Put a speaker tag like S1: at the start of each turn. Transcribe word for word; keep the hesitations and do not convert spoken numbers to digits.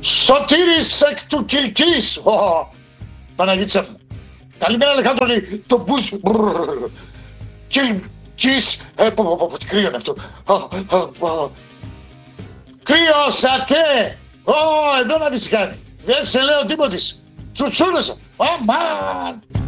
S1: Σωτήρης εκ του Κιλκής. Oh, Παναγίτσα μου. Καλημέρα Αλεχάνδρο, λέει το μπουζ. Κιλκής. Ε, πω, πω, πω, τι κρύο είναι αυτό. Κρύωσατε. Ω, εδώ να βυσκάνει. Δεν σε λέω τίποτης. Τσουτσούνασα. Αμάν.